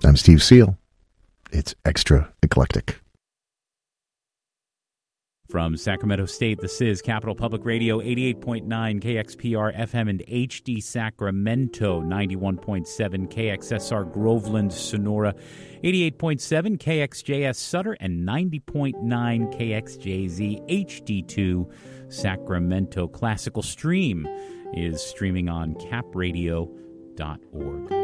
I'm Steve Seal. It's extra eclectic. From Sacramento State, this is Capital Public Radio, 88.9 KXPR FM and HD Sacramento, 91.7 KXSR Groveland, Sonora, 88.7 KXJS Sutter, and 90.9 KXJZ HD2 Sacramento. Classical Stream is streaming on capradio.org.